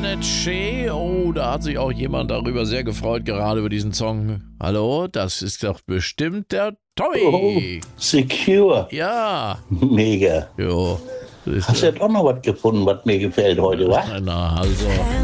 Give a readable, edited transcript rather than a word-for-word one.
nicht schön. Oh, da hat sich auch jemand darüber sehr gefreut, gerade über diesen Song. Hallo, das ist doch bestimmt der Tommy. Secure. Ja. Mega. Jo. Hast ja doch noch was gefunden, was mir gefällt heute, wa? Na, also.